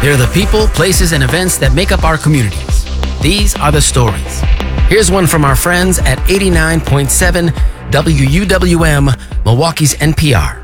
They're the people, places, and events that make up our communities. These are the stories. Here's one from our friends at 89.7 WUWM, Milwaukee's NPR.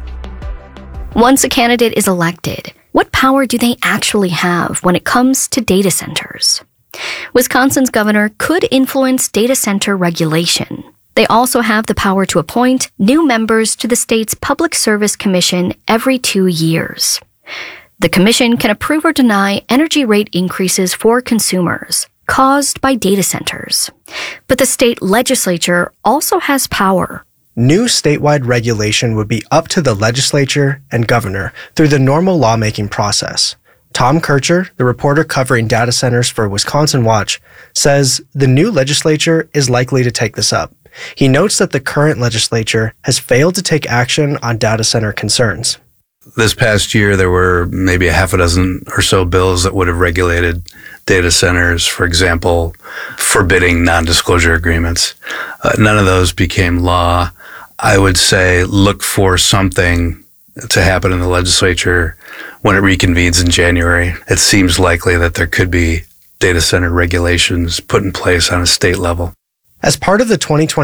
Once a candidate is elected, what power do they actually have when it comes to data centers? Wisconsin's governor could influence data center regulation. They also have the power to appoint new members to the state's Public Service Commission every 2 years. The commission can approve or deny energy rate increases for consumers caused by data centers. But the state legislature also has power. New statewide regulation would be up to the legislature and governor through the normal lawmaking process. Tom Kircher, the reporter covering data centers for Wisconsin Watch, says the new legislature is likely to take this up. He notes that the current legislature has failed to take action on data center concerns. This past year, there were maybe a half a dozen or so bills that would have regulated data centers, for example, forbidding non-disclosure agreements. None of those became law. I would say look for something to happen in the legislature when it reconvenes in January. It seems likely that there could be data center regulations put in place on a state level. As part of the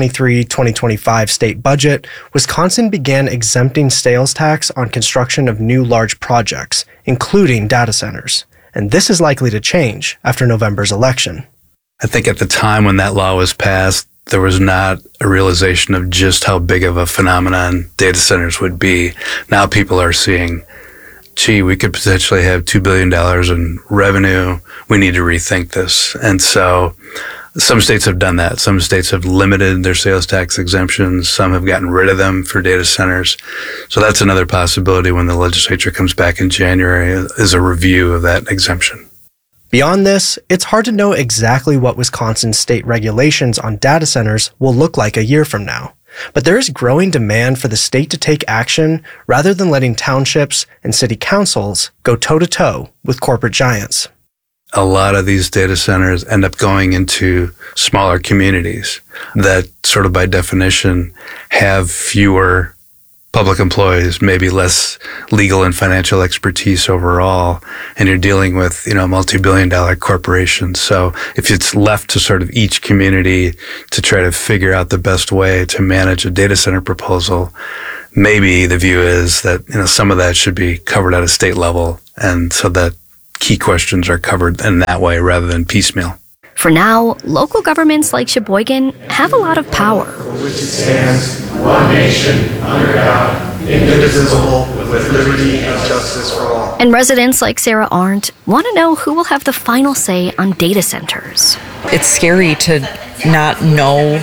2023-2025 state budget, Wisconsin began exempting sales tax on construction of new large projects, including data centers. And this is likely to change after November's election. I think at the time when that law was passed, there was not a realization of just how big of a phenomenon data centers would be. Now people are seeing, gee, we could potentially have $2 billion in revenue. We need to rethink this. And so some states have done that. Some states have limited their sales tax exemptions. Some have gotten rid of them for data centers. So that's another possibility when the legislature comes back in January, is a review of that exemption. Beyond this, it's hard to know exactly what Wisconsin's state regulations on data centers will look like a year from now. But there is growing demand for the state to take action rather than letting townships and city councils go toe-to-toe with corporate giants. A lot of these data centers end up going into smaller communities that sort of by definition have fewer public employees, maybe less legal and financial expertise overall, and you're dealing with, multi-billion-dollar corporations. So if it's left to sort of each community to try to figure out the best way to manage a data center proposal, maybe the view is that, some of that should be covered at a state level, and so that key questions are covered in that way rather than piecemeal. For now, local governments like Sheboygan have a lot of power. For which it stands, one nation, under God, indivisible, with liberty and justice for all. And residents like Sarah Arndt want to know who will have the final say on data centers. It's scary to not know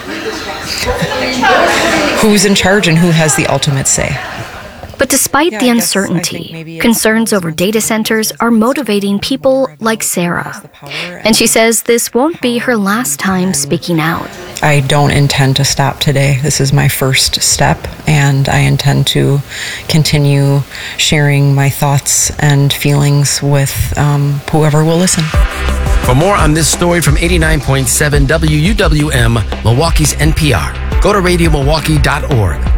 who's in charge and who has the ultimate say. But despite the uncertainty, concerns over data centers are motivating people like Sarah. And she says this won't be her last time speaking out. I don't intend to stop today. This is my first step, and I intend to continue sharing my thoughts and feelings with whoever will listen. For more on this story from 89.7 WUWM, Milwaukee's NPR, go to radiomilwaukee.org.